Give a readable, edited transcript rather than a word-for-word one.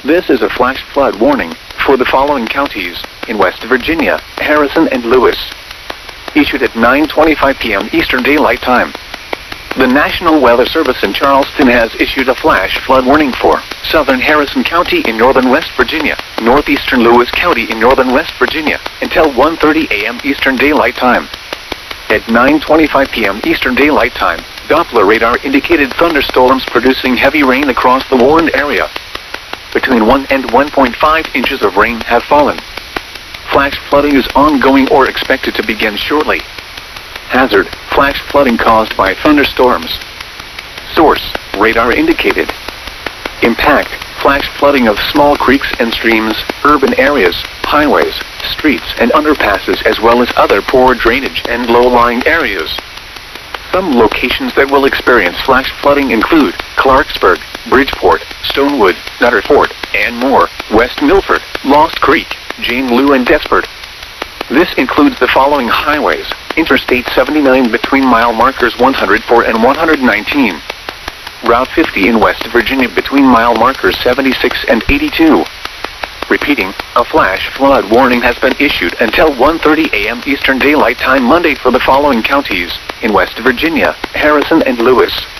This is a flash flood warning for the following counties in West Virginia, Harrison and Lewis. Issued at 9:25 p.m. Eastern Daylight Time. The National Weather Service in Charleston has issued a flash flood warning for southern Harrison County in northern West Virginia, northeastern Lewis County in northern West Virginia, until 1:30 a.m. Eastern Daylight Time. At 9:25 p.m. Eastern Daylight Time, Doppler radar indicated thunderstorms producing heavy rain across the warned area. Between 1 and 1.5 inches of rain have fallen. Flash flooding is ongoing or expected to begin shortly. Hazard: flash flooding caused by thunderstorms. Source: radar indicated. Impact: flash flooding of small creeks and streams, urban areas, highways, streets and underpasses, as well as other poor drainage and low-lying areas. Some locations that will experience flash flooding include Clarksburg, Bridgeport, Stonewood, Nutter Fort, and more, West Milford, Lost Creek, Jane Lou and Despard. This includes the following highways: Interstate 79 between mile markers 104 and 119. Route 50 in West Virginia between mile markers 76 and 82. Repeating, a flash flood warning has been issued until 1:30 a.m. Eastern Daylight Time Monday for the following counties in West Virginia, Harrison and Lewis.